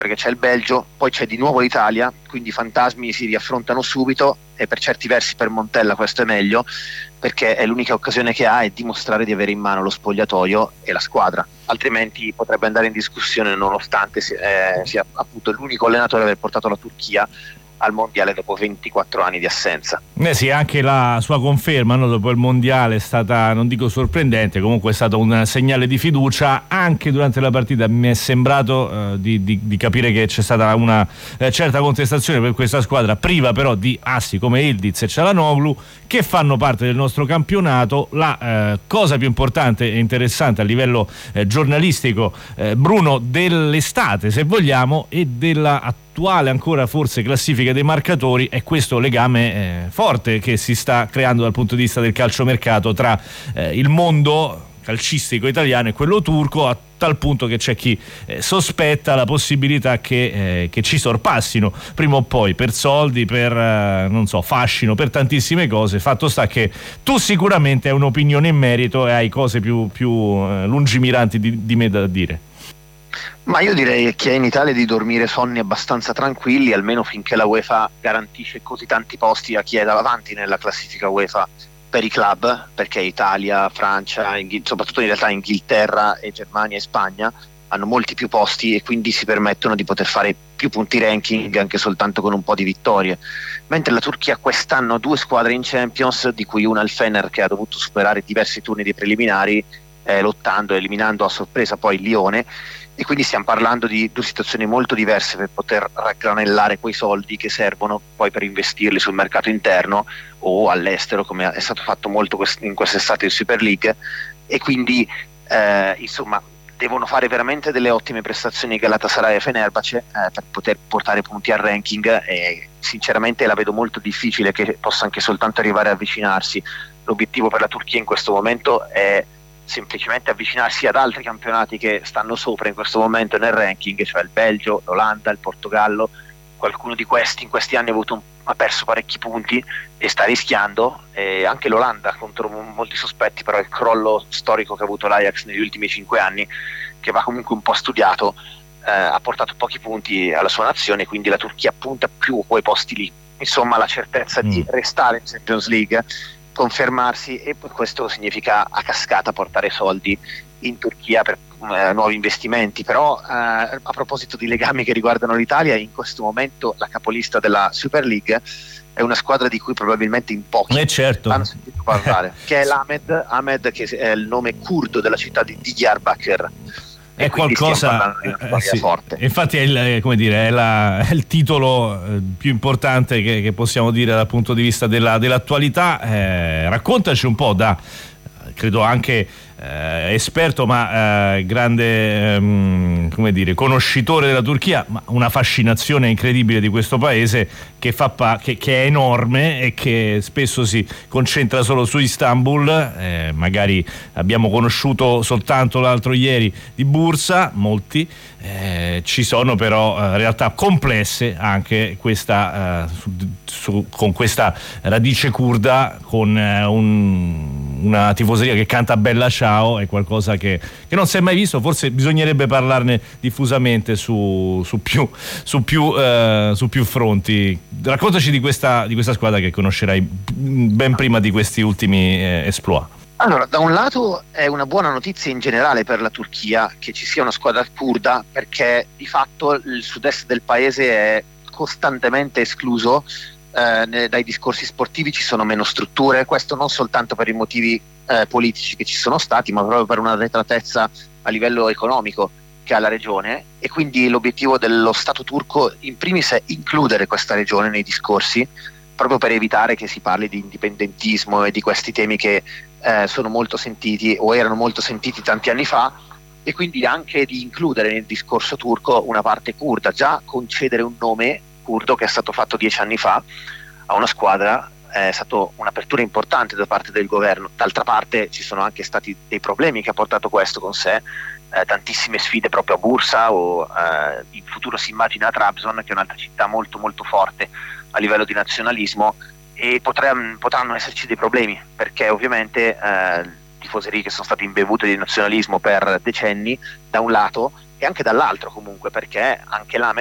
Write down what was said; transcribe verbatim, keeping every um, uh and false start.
perché c'è il Belgio, poi c'è di nuovo l'Italia, quindi i fantasmi si riaffrontano subito e per certi versi per Montella questo è meglio, perché è l'unica occasione che ha è dimostrare di avere in mano lo spogliatoio e la squadra, altrimenti potrebbe andare in discussione nonostante sia, eh, sia appunto l'unico allenatore ad aver portato la Turchia al mondiale dopo ventiquattro anni di assenza. Eh sì, anche la sua conferma, no, dopo il mondiale è stata, non dico sorprendente, comunque è stato un segnale di fiducia. Anche durante la partita mi è sembrato eh, di, di, di capire che c'è stata una eh, certa contestazione per questa squadra, priva però di assi come Yildiz e Çalhanoğlu, che fanno parte del nostro campionato. La eh, cosa più importante e interessante a livello eh, giornalistico, eh, Bruno, dell'estate se vogliamo, e della attuale ancora forse classifica dei marcatori, è questo legame eh, forte che si sta creando dal punto di vista del calciomercato tra eh, il mondo calcistico italiano e quello turco, a tal punto che c'è chi eh, sospetta la possibilità che, eh, che ci sorpassino prima o poi, per soldi, per eh, non so, fascino, per tantissime cose. Fatto sta che tu sicuramente hai un'opinione in merito e hai cose più, più eh, lungimiranti di, di me da dire. Ma io direi che è in Italia di dormire sonni abbastanza tranquilli, almeno finché la UEFA garantisce così tanti posti a chi è davanti nella classifica UEFA per i club, perché Italia, Francia, Inghil- soprattutto in realtà Inghilterra e Germania e Spagna hanno molti più posti e quindi si permettono di poter fare più punti ranking anche soltanto con un po' di vittorie, mentre la Turchia quest'anno ha due squadre in Champions, di cui una il Fener, che ha dovuto superare diversi turni di preliminari eh, lottando, eliminando a sorpresa poi il Lione, e quindi stiamo parlando di due situazioni molto diverse per poter raggranellare quei soldi che servono poi per investirli sul mercato interno o all'estero, come è stato fatto molto in quest'estate in Super League. E quindi eh, insomma devono fare veramente delle ottime prestazioni Galatasaray e Fenerbahce eh, per poter portare punti al ranking, e sinceramente la vedo molto difficile che possa anche soltanto arrivare a avvicinarsi. L'obiettivo per la Turchia in questo momento è semplicemente avvicinarsi ad altri campionati che stanno sopra in questo momento nel ranking, cioè il Belgio, l'Olanda, il Portogallo. Qualcuno di questi in questi anni ha, avuto un, ha perso parecchi punti e sta rischiando, e anche l'Olanda, contro molti sospetti, però il crollo storico che ha avuto l'Ajax negli ultimi cinque anni, che va comunque un po' studiato, eh, ha portato pochi punti alla sua nazione, quindi la Turchia punta più a quei posti lì. Insomma, la certezza mm. di restare in Champions League, confermarsi, e questo significa a cascata portare soldi in Turchia per eh, nuovi investimenti. Però eh, a proposito di legami che riguardano l'Italia, in questo momento la capolista della Super League è una squadra di cui probabilmente in pochi eh certo. hanno sentito parlare, che è l'Ahmed Ahmed, che è il nome curdo della città di Diyarbakir. È qualcosa eh, sì. forte. Infatti è il, come dire, è, la, è il titolo eh, più importante che, che possiamo dire dal punto di vista della, dell'attualità. Eh, raccontaci un po', da credo anche eh, esperto ma eh, grande ehm, come dire, conoscitore della Turchia, ma una fascinazione incredibile di questo paese che, fa pa- che, che è enorme e che spesso si concentra solo su Istanbul. Eh, magari abbiamo conosciuto soltanto l'altro ieri di Bursa, molti. Eh, ci sono però eh, realtà complesse anche questa, eh, su, su, con questa radice curda, con eh, un, una tifoseria che canta Bella Ciao, è qualcosa che, che non si è mai visto. Forse bisognerebbe parlarne diffusamente su, su, più, su, più, eh, su più fronti. Raccontaci di questa, di questa squadra che conoscerai ben prima di questi ultimi eh, exploit. Allora, da un lato è una buona notizia in generale per la Turchia che ci sia una squadra curda, perché di fatto il sud-est del paese è costantemente escluso eh, dai discorsi sportivi, ci sono meno strutture, questo non soltanto per i motivi eh, politici che ci sono stati, ma proprio per una arretratezza a livello economico che ha la regione, e quindi l'obiettivo dello Stato turco in primis è includere questa regione nei discorsi, proprio per evitare che si parli di indipendentismo e di questi temi che eh, sono molto sentiti o erano molto sentiti tanti anni fa, e quindi anche di includere nel discorso turco una parte curda. Già concedere un nome curdo, che è stato fatto dieci anni fa a una squadra, è stata un'apertura importante da parte del governo. D'altra parte ci sono anche stati dei problemi che ha portato questo con sé, eh, tantissime sfide proprio a Bursa, o eh, in futuro si immagina a Trabzon, che è un'altra città molto molto forte a livello di nazionalismo, e potranno, potranno esserci dei problemi, perché ovviamente eh, tifoserie che sono state imbevute di nazionalismo per decenni da un lato, e anche dall'altro comunque, perché anche là